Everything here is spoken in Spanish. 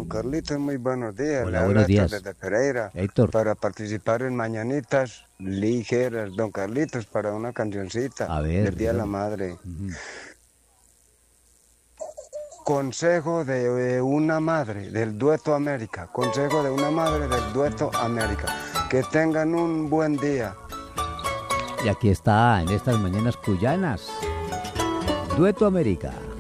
Don Carlitos, muy buenos días. Hola, Le buenos habla Héctor días. desde Pereira Héctor. para participar en Mañanitas Ligeras. Don Carlitos, para una cancioncita A ver, del Día de la dígame. Madre. Ujú. Consejo de una madre del Dueto América. Consejo de una madre del Dueto América. Que tengan un buen día. Y aquí está, en estas mañanas cuyanas, Dueto América.